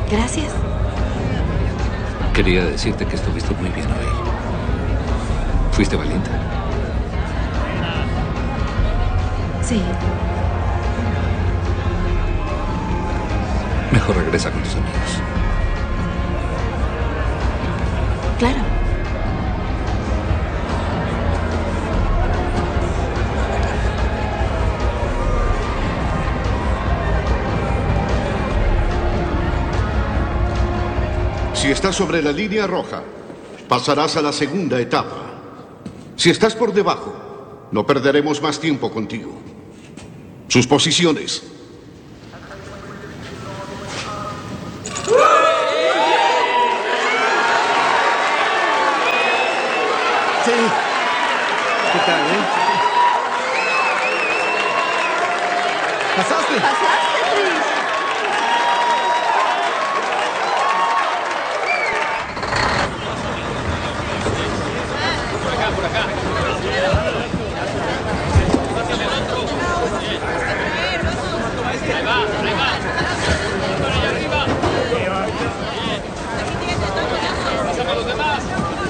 Gracias. Quería decirte que estuviste muy bien hoy. Fuiste valiente. Sí. Mejor regresa con tus amigos. Claro. Si estás sobre la línea roja, pasarás a la segunda etapa. Si estás por debajo, no perderemos más tiempo contigo. Sus posiciones. Sí. ¿Qué tal, ¿Pasaste? ¡Pasaste, Chris! Por acá. Ahí va. Por allá arriba. Pásame a los demás.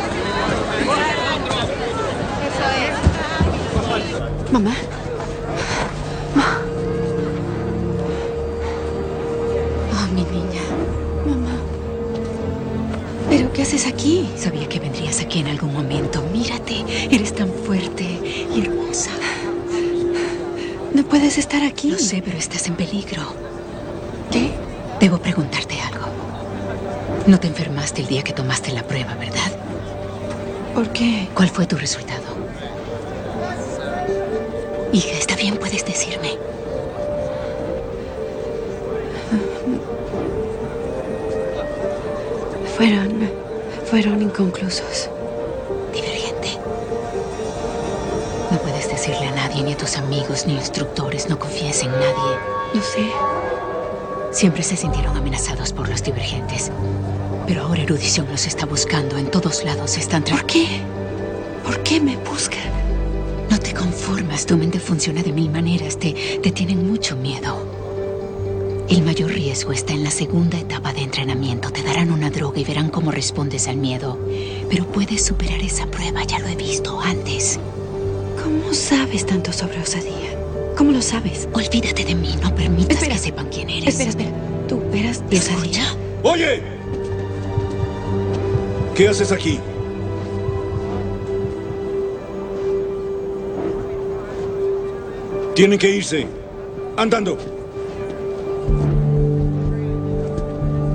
Mamá. Oh, mi niña. Mamá. ¿Pero qué haces aquí? Sabía que vendrías aquí en algún momento. Mírate, eres tan fuerte y hermosa. No puedes estar aquí. Lo sé, pero estás en peligro. ¿Qué? Debo preguntarte algo. No te enfermaste el día que tomaste la prueba, ¿verdad? ¿Por qué? ¿Cuál fue tu resultado? Hija, está bien, puedes decirme. Fueron inconclusos. Divergente. No puedes decirle a nadie, ni a tus amigos, ni instructores. No confíes en nadie. Lo sé. Siempre se sintieron amenazados por los divergentes. Pero ahora erudición los está buscando. En todos lados están... ¿Por qué? ¿Por qué me buscan? No te conformas. Tu mente funciona de mil maneras. Te tienen mucho miedo. El mayor riesgo está en la segunda etapa de entrenamiento. Te darán una droga y verán cómo respondes al miedo. Pero puedes superar esa prueba. Ya lo he visto antes. ¿Cómo sabes tanto sobre osadía? ¿Cómo lo sabes? Olvídate de mí. No permitas que sepan quién eres. Espera. ¿Tú eras de osadía? ¡Oye! ¿Qué haces aquí? Tienen que irse. Andando.